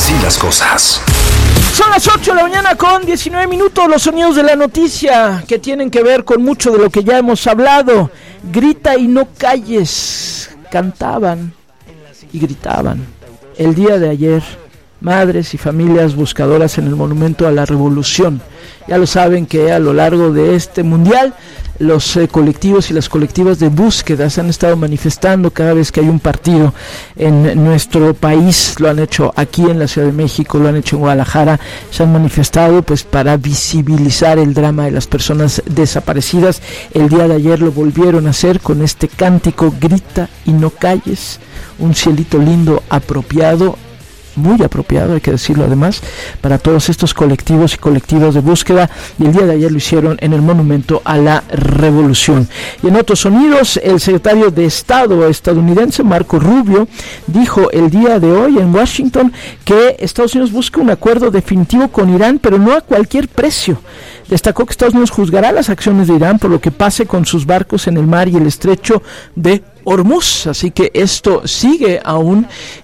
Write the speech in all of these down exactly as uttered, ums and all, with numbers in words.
Así las cosas. Son las ocho de la mañana con diecinueve minutos, los sonidos de la noticia que tienen que ver con mucho de lo que ya hemos hablado. Grita y no calles, cantaban y gritaban el día de ayer madres y familias buscadoras en el Monumento a la Revolución. Ya lo saben que a lo largo de este mundial los eh, colectivos y las colectivas de búsqueda se han estado manifestando cada vez que hay un partido en nuestro país. Lo han hecho aquí en la Ciudad de México, lo han hecho en Guadalajara, se han manifestado pues para visibilizar el drama de las personas desaparecidas. El día de ayer lo volvieron a hacer con este cántico Grita y no calles, un cielito lindo apropiado, muy apropiado, hay que decirlo además, para todos estos colectivos y colectivas de búsqueda, y el día de ayer lo hicieron en el Monumento a la Revolución. Y en otros sonidos, el secretario de Estado estadounidense Marco Rubio dijo el día de hoy en Washington que Estados Unidos busca un acuerdo definitivo con Irán, pero no a cualquier precio. Destacó que Estados Unidos juzgará las acciones de Irán por lo que pase con sus barcos en el mar y el estrecho de Hormuz, así que esto sigue aún,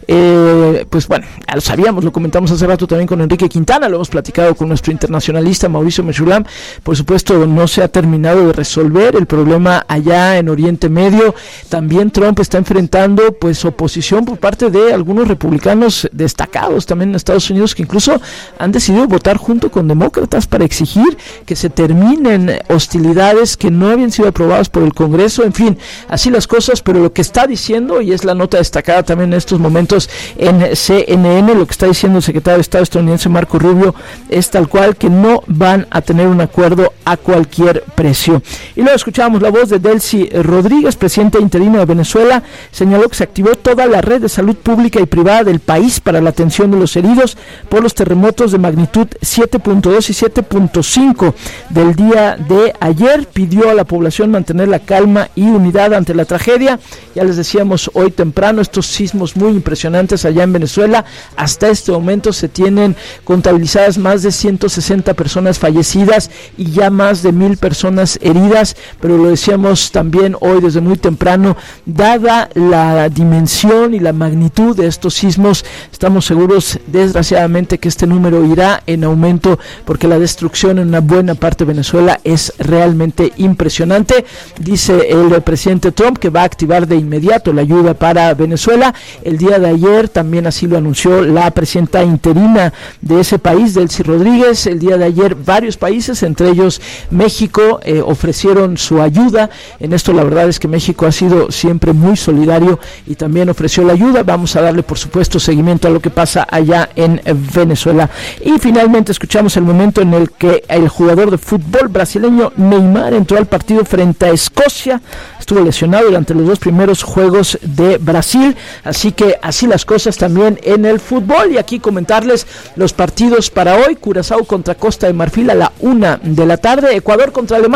eh, pues bueno, ya lo sabíamos, lo comentamos hace rato también con Enrique Quintana, lo hemos platicado con nuestro internacionalista Mauricio Mechulam. Por supuesto no se ha terminado de resolver el problema allá en Oriente Medio. También Trump está enfrentando pues oposición por parte de algunos republicanos destacados también en Estados Unidos, que incluso han decidido votar junto con demócratas para exigir que se terminen hostilidades que no habían sido aprobadas por el Congreso. En fin, así las cosas, pero lo que está diciendo, y es la nota destacada también en estos momentos en C N N, lo que está diciendo el secretario de Estado estadounidense Marco Rubio es tal cual, que no van a tener un acuerdo a cualquier precio. Y luego escuchamos la voz de Delcy Rodríguez, presidenta interina de Venezuela. Señaló que se activó toda la red de salud pública y privada del país para la atención de los heridos por los terremotos de magnitud siete punto dos y siete punto cinco del día de ayer. Pidió a la población mantener la calma y unidad ante la tragedia. Ya les decíamos hoy temprano, estos sismos muy impresionantes allá en Venezuela. Hasta este momento se tienen contabilizadas más de ciento sesenta personas fallecidas y ya más de mil personas heridas, pero lo decíamos también hoy desde muy temprano, dada la dimensión y la magnitud de estos sismos, estamos seguros desgraciadamente que este número irá en aumento, porque la destrucción en una buena parte de Venezuela es realmente impresionante. Dice el presidente Trump que va a activar de inmediato la ayuda para Venezuela. El día de ayer también así lo anunció la presidenta interina de ese país, Delcy Rodríguez. El día de ayer varios países, entre ellos México, eh, ofrecieron su ayuda. En esto la verdad es que México ha sido siempre muy solidario y también ofreció la ayuda. Vamos a darle por supuesto seguimiento a lo que pasa allá en Venezuela. Y finalmente escuchamos el momento en el que el jugador de fútbol brasileño Neymar entró al partido frente a Escocia. Estuvo lesionado durante los dos primeros juegos de Brasil, así que así las cosas también en el fútbol. Y aquí comentarles los partidos para hoy: Curazao contra Costa de Marfil a la una de la tarde, Ecuador contra Alemania